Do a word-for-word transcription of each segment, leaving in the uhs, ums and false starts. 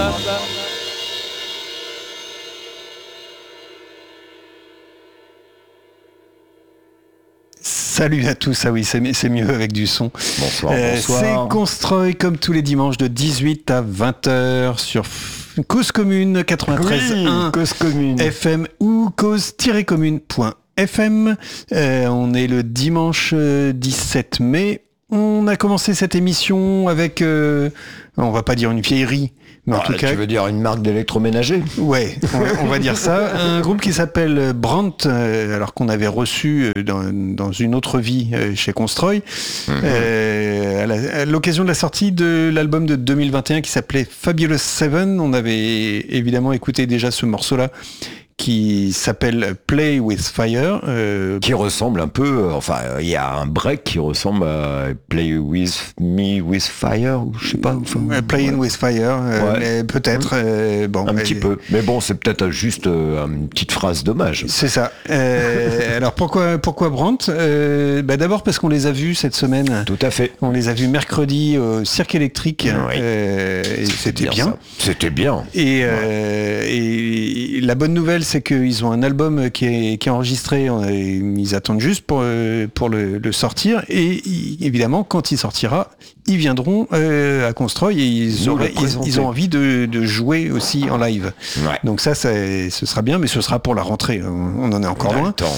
Salut à tous, ah oui, c'est, c'est mieux avec du son. Bonsoir, euh, bonsoir. C'est Constroy comme tous les dimanches de dix-huit à vingt heures sur Cause Commune quatre-vingt-treize virgule un oui, Cause Commune F M ou cause-commune point F M. Euh, on est le dimanche dix-sept mai. On a commencé cette émission avec, euh, on va pas dire une vieillerie, mais en ah, tout cas... Tu veux dire une marque d'électroménager ? Ouais, on, on va dire ça. Un groupe qui s'appelle Brandt, euh, alors qu'on avait reçu dans, dans une autre vie euh, chez Constroy, mm-hmm. euh, à, la, à l'occasion de la sortie de l'album de deux mille vingt et un qui s'appelait Fabulous Seven. On avait évidemment écouté déjà ce morceau-là, qui s'appelle Play with Fire. Euh, qui ressemble un peu, euh, enfin, il y a un break qui ressemble à Play with Me with Fire, ou je sais pas. Enfin, Playing ouais. with Fire, euh, ouais. mais peut-être. Euh, bon, un mais, petit peu. Mais bon, c'est peut-être juste euh, une petite phrase d'hommage. C'est ça. Euh, alors pourquoi, pourquoi Brandt euh, bah D'abord parce qu'on les a vus cette semaine. Tout à fait. On les a vus mercredi au Cirque Électrique. Oui. Euh, et c'était, c'était bien. bien. C'était bien. Et, euh, ouais. et la bonne nouvelle, c'est qu'ils ont un album qui est, qui est enregistré, et ils attendent juste pour, pour le, le sortir, et évidemment quand il sortira, ils viendront euh, à Constroy et ils, auraient, ils, ils ont envie de, de jouer aussi en live. Ouais. Donc ça, ça, ce sera bien, mais ce sera pour la rentrée, on en est encore on loin. Temps,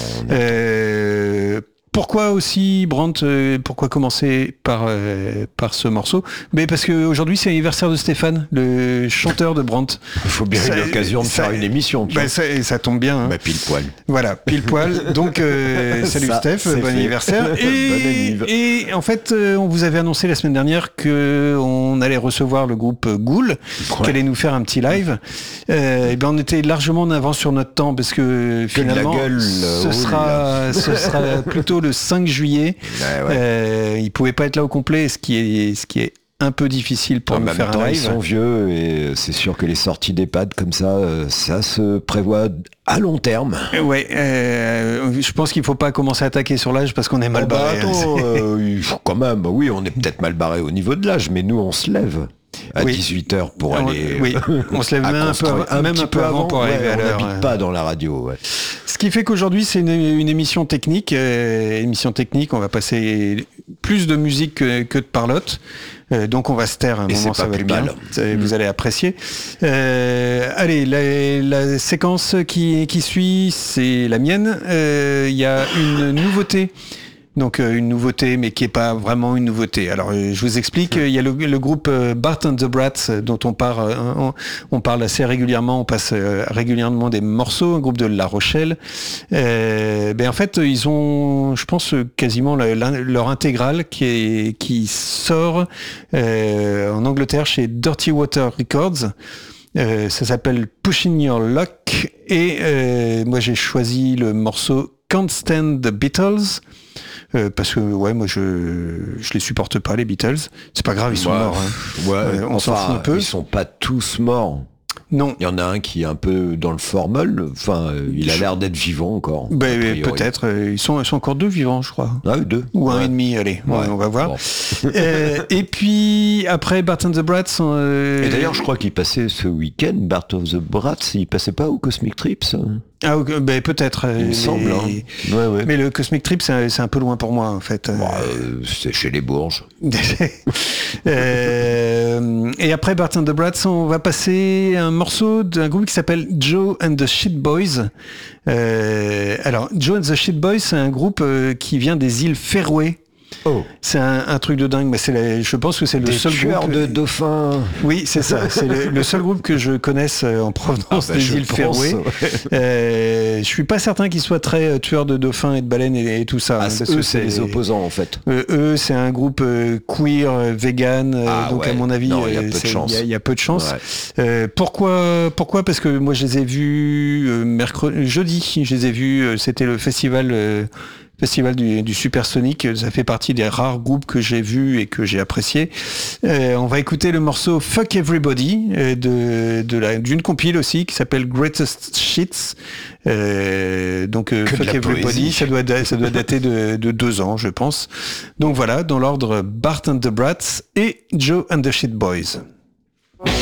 euh, Pourquoi aussi Brandt, euh, pourquoi commencer par, euh, par ce morceau ? Mais parce qu'aujourd'hui c'est l'anniversaire de Stéphane, le chanteur de Brandt. Il faut bien ça, une occasion de ça, faire une émission. Bah, ça, ça tombe bien. Hein. Bah, pile poil. Voilà, pile poil. Donc euh, salut ça, Steph, bon fait. anniversaire. Et, bon et en fait, euh, on vous avait annoncé la semaine dernière qu'on allait recevoir le groupe Ghoul, ouais. qui allait nous faire un petit live. Euh, et ben on était largement en avance sur notre temps parce que finalement, que gueule, ce, sera, ce sera plutôt le cinq juillet. Ouais, ouais. Euh, ils pouvaient pas être là au complet, ce qui est, ce qui est un peu difficile pour nous faire un live. Ils sont vieux et c'est sûr que les sorties d'EHPAD comme ça, ça se prévoit à long terme. Ouais, euh, je pense qu'il faut pas commencer à attaquer sur l'âge parce qu'on est mal oh barré. Bah attends, euh, il faut quand même, bah oui, on est peut-être mal barré au niveau de l'âge, mais nous on se lève à oui. dix-huit heures pour on, aller. Oui, on se lève même un peu, un même petit un peu peu avant, avant pour arriver ouais, à l'heure. On n'habite pas dans la radio. Ouais. Ce qui fait qu'aujourd'hui c'est une, une émission technique. Euh, émission technique, on va passer plus de musique que, que de parlotte. Euh, donc on va se taire un Et moment, c'est ça pas va plus bien. mal. Mmh. Vous allez apprécier. Euh, allez, la, la séquence qui, qui suit, c'est la mienne. Il euh, y a une nouveauté. Donc euh, une nouveauté, mais qui est pas vraiment une nouveauté. Alors euh, je vous explique. Il y a le, le groupe euh, Bart and the Brats dont on parle, euh, on, on parle assez régulièrement. On passe euh, régulièrement des morceaux. Un groupe de La Rochelle. Euh, ben en fait, ils ont, je pense, quasiment la, la, leur intégrale qui est qui sort euh, en Angleterre chez Dirty Water Records. Euh, ça s'appelle Pushing Your Luck et euh, moi j'ai choisi le morceau Can't Stand the Beatles. Euh, parce que ouais moi je je les supporte pas les Beatles, c'est pas grave, ils sont ouais, morts hein. ouais, euh, on enfin, s'en fout un peu, ils sont pas tous morts. Non. Il y en a un qui est un peu dans le formol, enfin euh, il a l'air d'être vivant encore. Ben, peut-être, euh, ils, sont, ils sont encore deux vivants je crois. Ah oui, deux. Ou ouais. un et demi, allez, ouais. Ouais, on va voir. Bon. euh, et puis après Bart and the Brats... Euh... Et d'ailleurs je crois qu'il passait ce week-end, Bart of the Brats, il passait pas au Cosmic Trips. Ah ben peut-être. Il mais... me semble. Hein. Ouais, ouais. Mais le Cosmic Trip, c'est un, c'est un peu loin pour moi, en fait. Bah, euh, c'est chez les Bourges. euh, et après Bart and the Brats, on va passer un morceau d'un groupe qui s'appelle Joe and the Shit Boys. Euh, alors, Joe and the Shit Boys, c'est un groupe euh, qui vient des îles Féroé. Oh. C'est un, un truc de dingue, mais c'est la, je pense que c'est le Des seul tueurs groupe de dauphins. Oui, c'est ça. C'est le, le seul groupe que je connaisse en provenance ah bah des îles Féroé. Ouais. Euh, je suis pas certain qu'ils soient très tueurs de dauphins et de baleines et, et tout ça. Ah, hein, parce eux, c'est les opposants en fait. Euh, eux, c'est un groupe euh, queer, euh, vegan. Euh, ah, donc ouais. à mon avis, il y a peu de chance. Il y, y a peu de chance. Ouais. Euh, pourquoi Pourquoi Parce que moi, je les ai vus euh, mercredi, jeudi. Je les ai vus. Euh, c'était le festival. Euh, Festival du, du Supersonic, ça fait partie des rares groupes que j'ai vus et que j'ai appréciés. Euh, on va écouter le morceau Fuck Everybody euh, de, de la, d'une compile aussi qui s'appelle Greatest Shits. Euh, donc euh, Fuck Everybody, ça doit, ça doit dater de, de deux ans, je pense. Donc voilà, dans l'ordre Bart and the Brats et Joe and the Shit Boys.